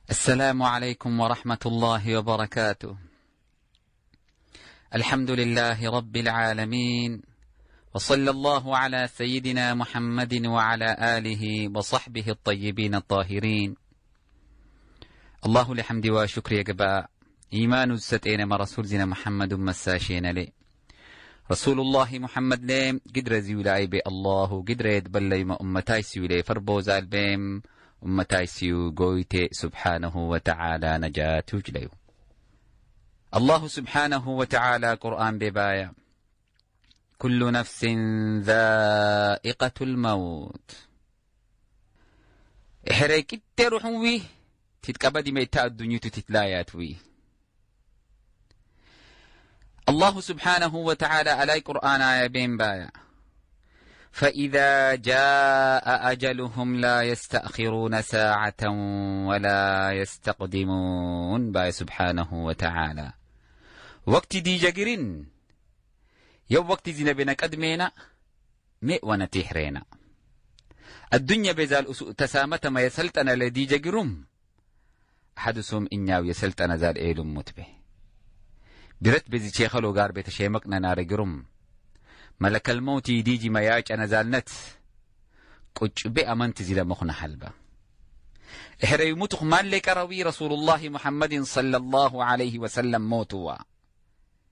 السلام عليكم ورحمة الله وبركاته. الحمد لله رب العالمين، وصلى الله على سيدنا محمد وعلى آله وصحبه الطيبين الطاهرين. الله لحمد وشكر يقبع إيمان الستين ما رسول زنا محمد مساشين لي رسول الله محمد ليم قدر زيولاي بي الله قدر يدبلي ما أمتاي سيولي فربوزال بيم أمتاي سيو قويتي سبحانه وتعالى نجاة جليو. الله سبحانه وتعالى قرآن ببايا كل نفس ذائقة الموت إحريك التروحوي تتكبدي ميتا الدنيا تتلاياتوي. الله سبحانه وتعالى على قرآن آية بين بايا فإذا جاء أجلهم لا يستأخرون ساعة ولا يستقدمون بايا سبحانه وتعالى وقت دي جاقرين يو وقت زينا قدمينا مئ ونتيحرينا الدنيا بزال تسامة ما يسلطنا لدي جاقرهم أحدثهم إنياو يسلطنا زال إيلم متبه برت بزي شيخلو غار بيت شيمقنا نار قرم ملك الموت يديجي ما ياج أنا زالنت قج بأمنت زيلا مخنا حلبا إحرى يموتخ مالك روي رسول الله محمد صلى الله عليه وسلم موتوا